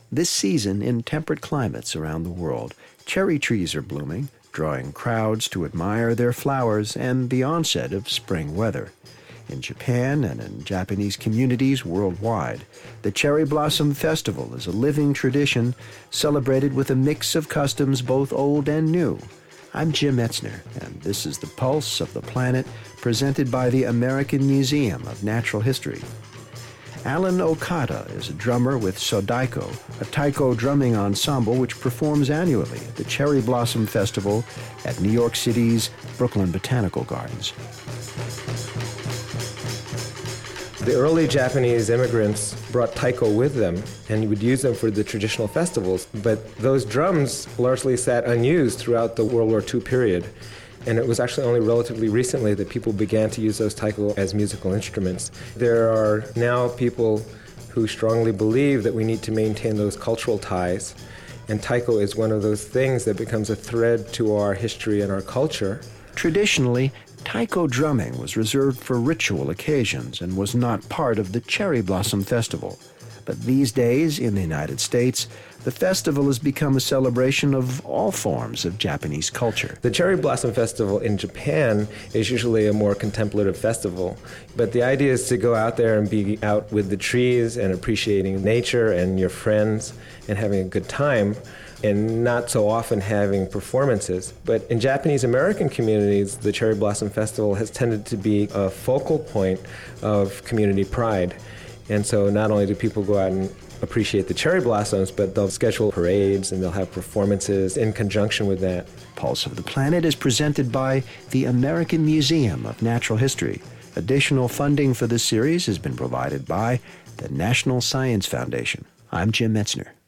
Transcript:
This season, in temperate climates around the world, cherry trees are blooming, drawing crowds to admire their flowers and the onset of spring weather. In Japan and in Japanese communities worldwide, the Cherry Blossom Festival is a living tradition celebrated with a mix of customs both old and new. I'm Jim Metzner, and this is the Pulse of the Planet, presented by the American Museum of Natural History. Alan Okada is a drummer with Sodaiko, a taiko drumming ensemble which performs annually at the Cherry Blossom Festival at New York City's Brooklyn Botanical Gardens. The early Japanese immigrants brought taiko with them and would use them for the traditional festivals, but those drums largely sat unused throughout the World War II period. And it was actually only relatively recently that people began to use those taiko as musical instruments. There are now people who strongly believe that we need to maintain those cultural ties, and taiko is one of those things that becomes a thread to our history and our culture. Traditionally, taiko drumming was reserved for ritual occasions and was not part of the Cherry Blossom Festival. But these days, in the United States, the festival has become a celebration of all forms of Japanese culture. The Cherry Blossom Festival in Japan is usually a more contemplative festival, but the idea is to go out there and be out with the trees and appreciating nature and your friends and having a good time, and not so often having performances. But in Japanese American communities, the Cherry Blossom Festival has tended to be a focal point of community pride. And so not only do people go out and appreciate the cherry blossoms, but they'll schedule parades and they'll have performances in conjunction with that. Pulse of the Planet is presented by the American Museum of Natural History. Additional funding for this series has been provided by the National Science Foundation. I'm Jim Metzner.